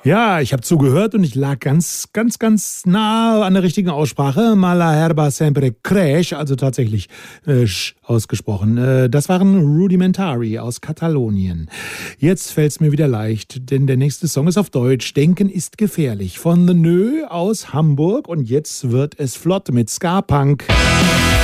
Ja, ich habe zugehört und ich lag ganz nah an der richtigen Aussprache. Mala herba sempre crash, also tatsächlich ausgesprochen. Das waren Rudimentary aus Katalonien. Jetzt fällt's mir wieder leicht, denn der nächste Song ist auf Deutsch. Denken ist gefährlich. Von The Nö aus Hamburg und jetzt wird es flott mit Ska Punk.